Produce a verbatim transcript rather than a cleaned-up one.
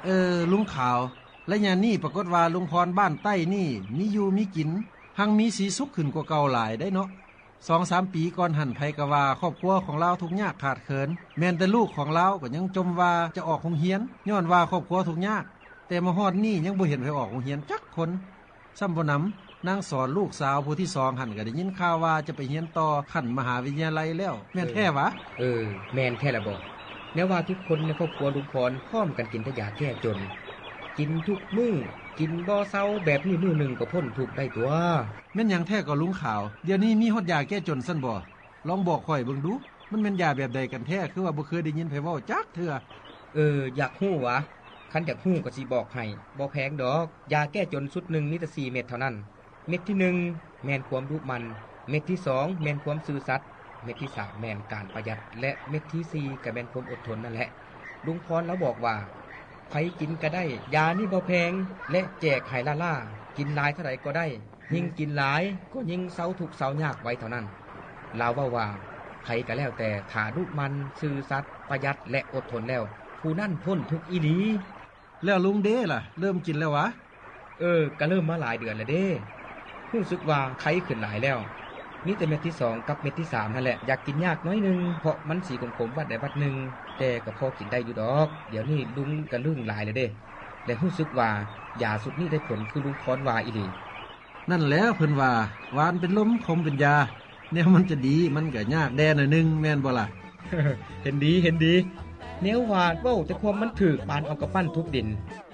เออลุงขาวและยามนี้ปรากฏว่าลุงพรบ้านใต้นี่มีอยู่มีกินหังมีสีสุขขึ้นกว่าเก่าหลายได้เนาะ สองสาม ปีก่อนหันไผก็ว่าครอบครัวของเราทุกข์ยากขาดเขินแม้นแต่ลูกของเราก็ยังจมว่าจะออกโรงเรียนย้อนว่าครอบครัวทุกข์ยากแต่มาฮอดนี้ยังบ่เห็นไผออกโรงเรียนจักคนซ้ำบ่นำนางสอนลูกสาวผู้ที่สองหันก็ได้ยินข่าวว่าจะไปเรียนต่อขั้นมหาวิทยาลัยแล้วแม่นแท้วะเออแม่นแท้ละบ่แนวว่าทุกคนในครอบครัวลุงพรพร้อมกันกินแต่ยาแก้จนกินทุกมื้อกินบ่เซาแบบนี้มื้อหนึงก็พ้นทุกข์ได้ตัวแม่นหยังแท้ก็ลุงขาวเดี๋ยวนี้มีฮอดยาแก้จนซั่นบ่ลองบอกข่อยเบิ่งดูมันแม่นยาแบบใดกันแท้คือว่าบ่เคยได้ยินไผเว้าจักเทื่อเอออยากฮู้วะคันอยากฮู้ก็สิบอกให้บ่แพงดอกยาแก้จนสุดหนึ่งมีแต่สี่เม็ดเท่านั้นเม็ดที่หนึ่งแม่นความรู้มันเม็ดที่สองแม่นความซื่อสัตย์เม็ดที่สามแม่นการประหยัดและเม็ดที่สี่ก็แม่นความอดทนนั่นแหละลุงพรแล้วบอกว่าใครกินก็ได้ยานี่บ่แพงและแจกให้ล่าๆกินหลายเท่าใดก็ได้ยิ่งกินหลายก็ยิ่งเซาทุกข์เซายากไว้เท่านั้นลาวว่าว่าใครก็แล้วแต่ถ้ารู้มันซื่อสัตย์ประหยัดและอดทนแล้วผู้นั้นพ้นทุกข์อีหลีแล้วลุงเด้ล่ะเริ่มกินแล้ววะเออก็เริ่มมาหลายเดือนแล้วเด้รู้สึกว่าไข้ขึ้นหลายแล้วมีแต่เม็ดที่สองกับเม็ดที่สามนั่นแหละอยากกินยากน้อยนึงเพราะมันสีขมๆวัดใดวัดนึงแต่ก็พอกินได้อยู่ดอกเดี๋ยวนี้ลุงก็ลึ่งหลายแล้วเด้และรู้สึกว่ายาสุดนี้ได้ผลคือลุงพรว่าอีหลีนั่นแล้วเพิ่นว่าหวานเป็นลมคมเป็นยาแนวมันจะดีมันก็ยากแด่หน่อยนึงแม่นบ่ล่ะเห็นดีเห็นดีแนวว่าเว้าแต่ความมันถูกปานเอากระปั้นทุบดิน